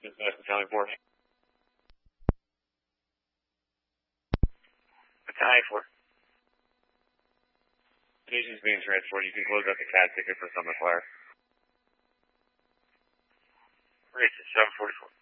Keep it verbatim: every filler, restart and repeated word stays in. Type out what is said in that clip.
This is Battalion four. Battalion four. Station's being transported. You can close out the C A D ticket for Summit Fire. Race seven forty-four.